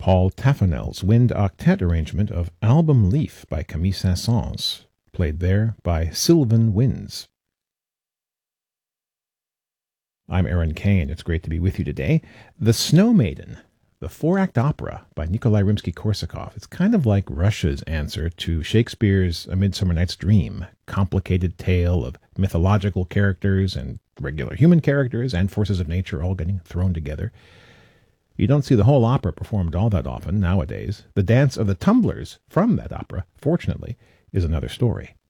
Paul Taffanel's wind octet arrangement of Album Leaf by Camille Saint-Saëns, played there by Sylvan Winds. I'm Aaron Kane. It's great to be with you today. The Snow Maiden, the four-act opera by Nikolai Rimsky-Korsakov. It's kind of like Russia's answer to Shakespeare's A Midsummer Night's Dream, complicated tale of mythological characters and regular human characters and forces of nature all getting thrown together. You don't see the whole opera performed all that often nowadays. The dance of the tumblers from that opera, fortunately, is another story.